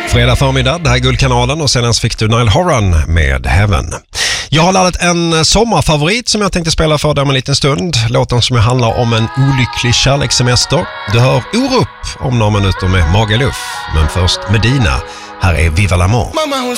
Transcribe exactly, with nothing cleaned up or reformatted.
Fredag förmiddag, det här är Guldkanalen och senast fick du Niall Horan med Heaven. Jag har laddat en sommarfavorit som jag tänkte spela för dig om en liten stund. Låten som handlar om en olycklig kärlekssemester. Du hör Orup om några minuter med Magaluf. Men först Medina, här är Viva l'Amour. Mamma hon